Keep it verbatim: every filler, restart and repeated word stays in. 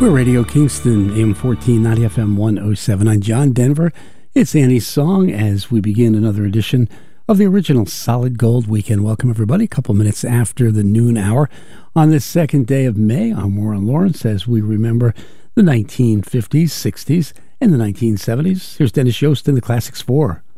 We're Radio Kingston, A M fourteen ninety, F M one oh seven. I'm John Denver. It's Annie's Song as we begin another edition of the original Solid Gold Weekend. Welcome, everybody. A couple minutes after the noon hour on this second day of May. I'm Warren Lawrence as we remember the nineteen fifties, sixties, and the nineteen seventies. Here's Dennis Yost in the Classics four.